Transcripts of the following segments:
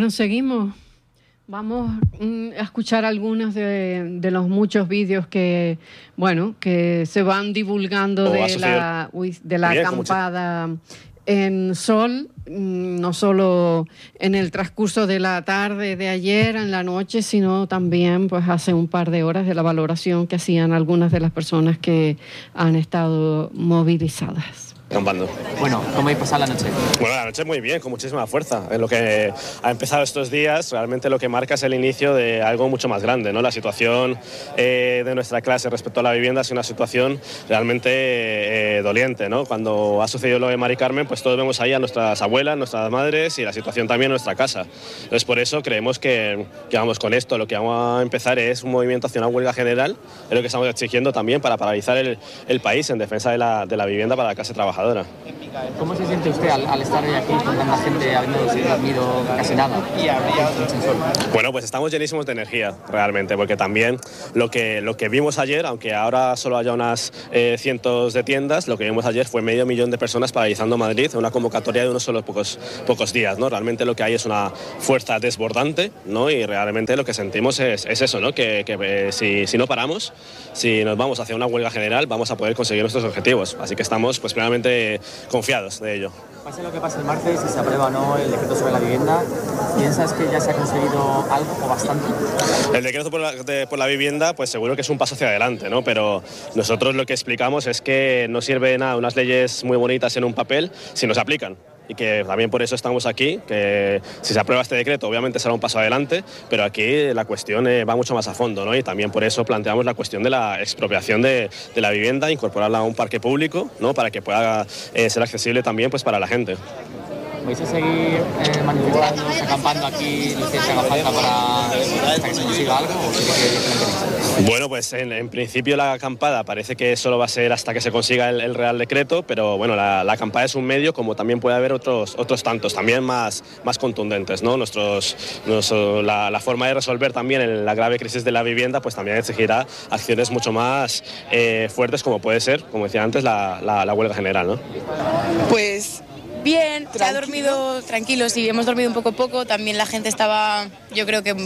Bueno, seguimos. Vamos a escuchar algunos de los muchos vídeos que se van divulgando de la acampada en Sol, no solo en el transcurso de la tarde de ayer, en la noche, sino también pues hace un par de horas de la valoración que hacían algunas de las personas que han estado movilizadas. Acampando. Bueno, ¿cómo habéis pasado la noche? Bueno, la noche muy bien, con muchísima fuerza. En lo que ha empezado estos días, realmente lo que marca es el inicio de algo mucho más grande, ¿no? La situación de nuestra clase respecto a la vivienda es una situación realmente doliente, ¿no? Cuando ha sucedido lo de Mari Carmen, pues todos vemos ahí a nuestras abuelas, nuestras madres y la situación también en nuestra casa. Entonces, por eso creemos que vamos con esto. Lo que vamos a empezar es un movimiento hacia una huelga general, es lo que estamos exigiendo también para paralizar el país en defensa de la vivienda para la clase trabajadora. ¿Cómo se siente usted al estar hoy aquí con tanta gente habiendo dormido casi nada? Bueno, pues estamos llenísimos de energía realmente, porque también lo que vimos ayer, aunque ahora solo haya unas cientos de tiendas, lo que vimos ayer fue 500.000 de personas paralizando Madrid en una convocatoria de unos solo pocos días, ¿no? Realmente lo que hay es una fuerza desbordante, ¿no? Y realmente lo que sentimos es eso, ¿no? Que si no paramos, si nos vamos hacia una huelga general, vamos a poder conseguir nuestros objetivos. Así que estamos pues plenamente confiados de ello. Pase lo que pase el martes, si se aprueba o no el decreto sobre la vivienda, ¿piensas que ya se ha conseguido algo o bastante? El decreto por la vivienda, pues seguro que es un paso hacia adelante, ¿no? Pero nosotros lo que explicamos es que no sirve de nada unas leyes muy bonitas en un papel si no se aplican. Y que también por eso estamos aquí, que si se aprueba este decreto obviamente será un paso adelante, pero aquí la cuestión va mucho más a fondo, ¿no? Y también por eso planteamos la cuestión de la expropiación de la vivienda, incorporarla a un parque público, ¿no? Para que pueda ser accesible también pues para la gente. ¿Vais a seguir manifestando, acampando aquí, hasta que se consiga algo? Bueno, pues en principio la acampada parece que solo va a ser hasta que se consiga el Real Decreto, pero bueno, la acampada es un medio, como también puede haber otros tantos, también más contundentes, ¿no? La forma de resolver también la grave crisis de la vivienda, pues también exigirá acciones mucho más fuertes, como puede ser, como decía antes, la huelga general, ¿no? Pues bien, se ha dormido tranquilo, sí, hemos dormido un poco, también la gente estaba, yo creo que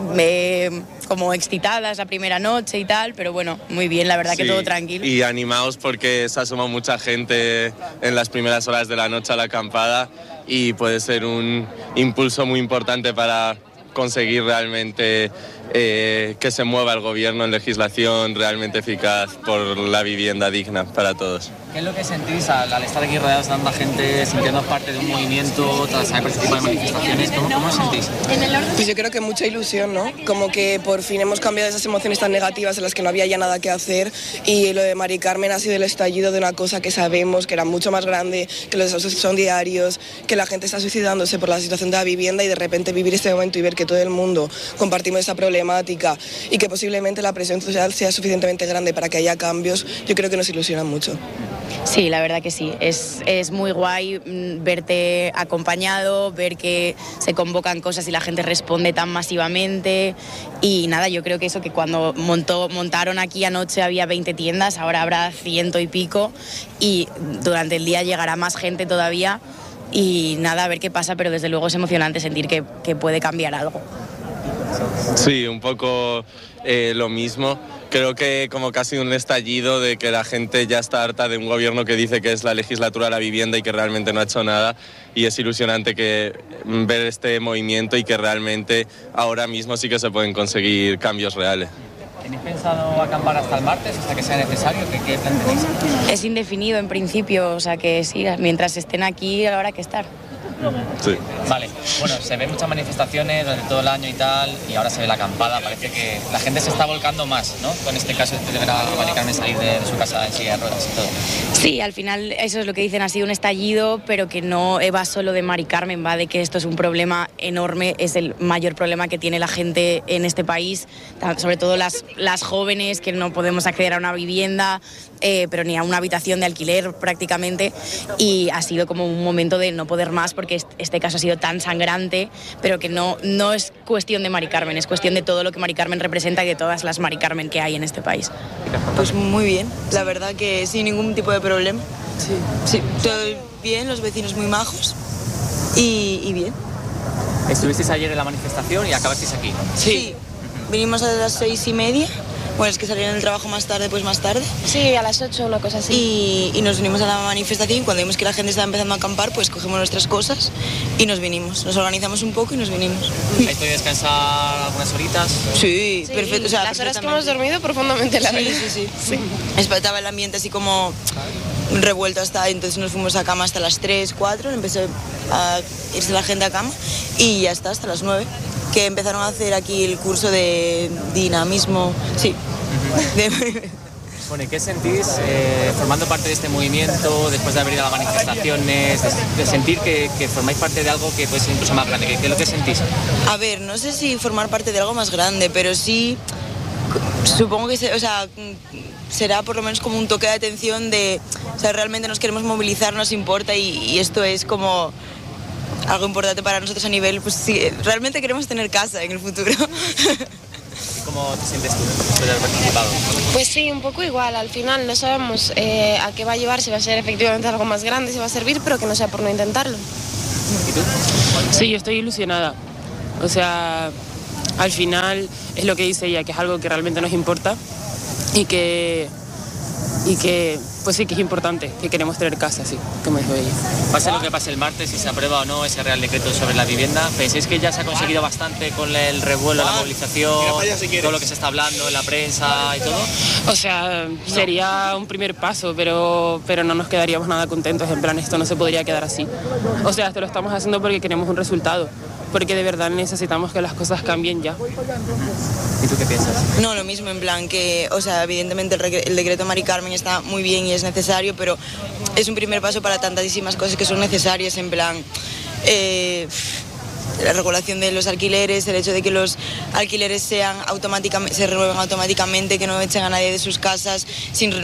como excitada esa primera noche y tal, pero bueno, muy bien, la verdad, sí, que todo tranquilo. Y animados porque se ha sumado mucha gente en las primeras horas de la noche a la acampada y puede ser un impulso muy importante para conseguir realmente que se mueva el gobierno en legislación realmente eficaz por la vivienda digna para todos. ¿Qué es lo que sentís al estar aquí rodeados de tanta gente, sintiendo parte de un movimiento, tras saber ese tipo de manifestaciones? ¿Cómo os sentís? Pues yo creo que mucha ilusión, ¿no? Como que por fin hemos cambiado esas emociones tan negativas en las que no había ya nada que hacer, y lo de Mari Carmen ha sido el estallido de una cosa que sabemos que era mucho más grande, que los desahucios son diarios, que la gente está suicidándose por la situación de la vivienda, y de repente vivir este momento y ver que todo el mundo compartimos esa problemática y que posiblemente la presión social sea suficientemente grande para que haya cambios, yo creo que nos ilusiona mucho. Sí, la verdad que sí, es muy guay verte acompañado, ver que se convocan cosas y la gente responde tan masivamente, y nada, yo creo que eso, que cuando montaron aquí anoche había 20 tiendas, ahora habrá 100 y pico, y durante el día llegará más gente todavía, y nada, a ver qué pasa, pero desde luego es emocionante sentir que puede cambiar algo. Sí, un poco lo mismo. Creo que como casi un estallido de que la gente ya está harta de un gobierno que dice que es la legislatura de la vivienda y que realmente no ha hecho nada, y es ilusionante ver este movimiento y que realmente ahora mismo sí que se pueden conseguir cambios reales. ¿Tenéis pensado acampar hasta el martes, hasta que sea necesario? ¿Qué plan tenéis? Es indefinido en principio, o sea que sí, mientras estén aquí habrá que estar. Sí. Vale, bueno, se ven muchas manifestaciones durante todo el año y tal, y ahora se ve la acampada, parece que la gente se está volcando más, ¿no? Con este caso de ver a Mari Carmen salir de su casa en silla de ruedas y todo. Sí, al final eso es lo que dicen, ha sido un estallido, pero que no va solo de Mari Carmen, va de que esto es un problema enorme, es el mayor problema que tiene la gente en este país, sobre todo las jóvenes, que no podemos acceder a una vivienda, pero ni a una habitación de alquiler prácticamente, y ha sido como un momento de no poder más, porque este caso ha sido tan sangrante, pero que no es cuestión de Mari Carmen, es cuestión de todo lo que Mari Carmen representa y de todas las Mari Carmen que hay en este país. Pues muy bien, la verdad que sin ningún tipo de problema. Sí, todo bien, los vecinos muy majos y bien. Estuvisteis ayer en la manifestación y acabasteis aquí, ¿no? Sí. Vinimos a las 6:30. Bueno, es que salieron del trabajo más tarde, pues más tarde. Sí, a las 8, una cosa así. Y nos vinimos a la manifestación y cuando vimos que la gente estaba empezando a acampar, pues cogemos nuestras cosas y nos vinimos. Nos organizamos un poco y nos vinimos. ¿Habéis podido descansar algunas horitas? Sí, perfecto. O sea, las horas que hemos dormido profundamente, la verdad. Sí. Estaba el ambiente así como revuelto hasta, entonces nos fuimos a cama hasta las 3, 4, empezó a irse la gente a cama y ya está, hasta las 9. Que empezaron a hacer aquí el curso de dinamismo, sí. Bueno, ¿y qué sentís formando parte de este movimiento, después de haber ido a las manifestaciones, de sentir que formáis parte de algo que puede ser incluso más grande? ¿Qué es lo que sentís? A ver, no sé si formar parte de algo más grande, pero sí, supongo que será por lo menos como un toque de atención de, o sea, realmente nos queremos movilizar, nos importa y esto es como algo importante para nosotros a nivel, pues sí, realmente queremos tener casa en el futuro. ¿Y cómo te sientes tú después de haber participado? Pues sí, un poco igual. Al final no sabemos a qué va a llevar, si va a ser efectivamente algo más grande, si va a servir, pero que no sea por no intentarlo. ¿Y tú? Sí, yo estoy ilusionada. O sea, al final es lo que dice ella, que es algo que realmente nos importa y que pues sí, que es importante, que queremos tener casa, sí, como dijo ella. Pase lo que pase el martes, si se aprueba o no ese Real Decreto sobre la vivienda, ¿pensáis que ya se ha conseguido bastante con el revuelo, la movilización, todo lo que se está hablando en la prensa y todo? O sea, sería un primer paso, pero no nos quedaríamos nada contentos, en plan, esto no se podría quedar así. O sea, esto lo estamos haciendo porque queremos un resultado, porque de verdad necesitamos que las cosas cambien ya. ¿Y tú qué piensas? No, lo mismo, en plan que, o sea, evidentemente el decreto Mari Carmen está muy bien y es necesario, pero es un primer paso para tantísimas cosas que son necesarias, en plan, la regulación de los alquileres, el hecho de que los alquileres se renueven automáticamente, que no echen a nadie de sus casas sin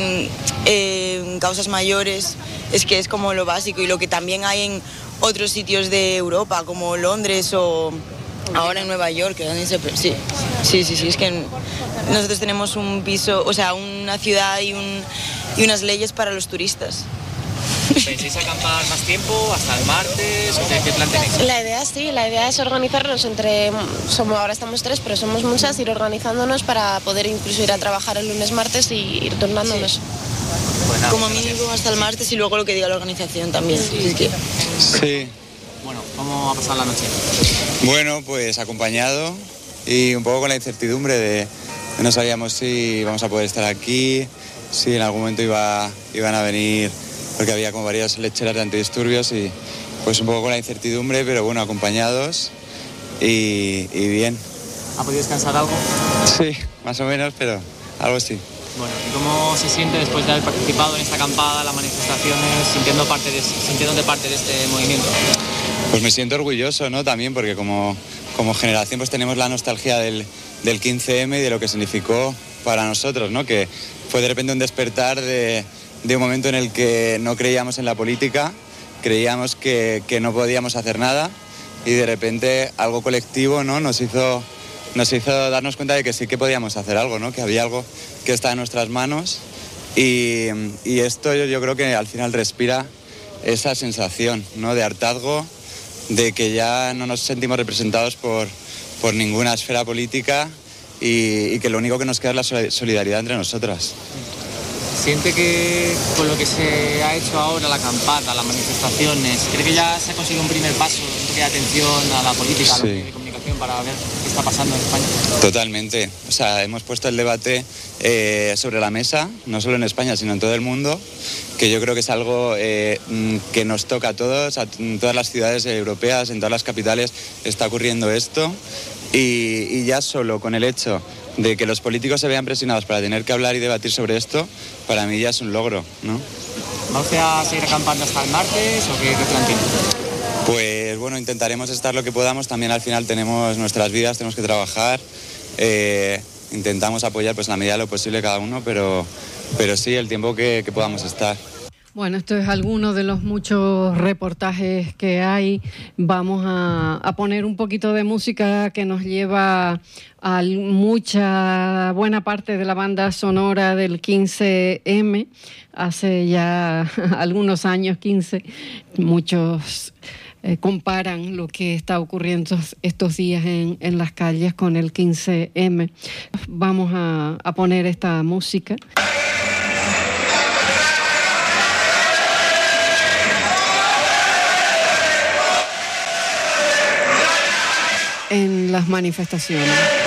causas mayores, es que es como lo básico y lo que también hay en otros sitios de Europa, como Londres o ahora en Nueva York, sí, es que nosotros tenemos un piso, o sea, una ciudad y unas leyes para los turistas. ¿Pensáis acampar más tiempo, hasta el martes? O qué plan tenéis? La idea es organizarnos ahora estamos 3, pero somos muchas, ir organizándonos para poder incluso ir a trabajar el lunes, martes y ir turnándonos. Sí. Pues nada, como mínimo hasta el martes y luego lo que diga la organización también. Sí. Bueno, ¿cómo ha pasado la noche? Bueno, pues acompañado y un poco con la incertidumbre de no sabíamos si vamos a poder estar aquí, si en algún momento iban a venir, porque había como varias lecheras de antidisturbios y pues un poco con la incertidumbre, pero bueno, acompañados y bien. ¿Ha podido descansar algo? Sí, más o menos, pero algo sí. Bueno, ¿y cómo se siente después de haber participado en esta acampada, las manifestaciones, sintiéndote parte de este movimiento? Pues me siento orgulloso, ¿no? También porque como generación pues tenemos la nostalgia del 15M y de lo que significó para nosotros, ¿no? Que fue de repente un despertar de un momento en el que no creíamos en la política, creíamos que no podíamos hacer nada y de repente algo colectivo, ¿no? nos hizo darnos cuenta de que sí que podíamos hacer algo, ¿no? Que había algo que está en nuestras manos y esto yo creo que al final respira esa sensación, ¿no? De hartazgo, de que ya no nos sentimos representados por ninguna esfera política y que lo único que nos queda es la solidaridad entre nosotras. ¿Siente que con lo que se ha hecho ahora, la acampada, las manifestaciones, cree que ya se ha conseguido un primer paso, un toque de atención a la política, a los medios de comunicación para ver qué está pasando en España? Totalmente. O sea, hemos puesto el debate sobre la mesa, no solo en España, sino en todo el mundo, que yo creo que es algo que nos toca a todos, en todas las ciudades europeas, en todas las capitales está ocurriendo esto y ya solo con el hecho de que los políticos se vean presionados para tener que hablar y debatir sobre esto, para mí ya es un logro, ¿no? ¿Va usted a seguir acampando hasta el martes o qué plan tiene? Pues bueno, intentaremos estar lo que podamos, también al final tenemos nuestras vidas, tenemos que trabajar, intentamos apoyar pues en la medida de lo posible cada uno, pero sí el tiempo que podamos estar. Bueno, esto es alguno de los muchos reportajes que hay. Vamos a poner un poquito de música que nos lleva a buena parte de la banda sonora del 15M. Hace ya algunos años, 15, muchos comparan lo que está ocurriendo estos días en las calles con el 15M. Vamos a poner esta música. En las manifestaciones.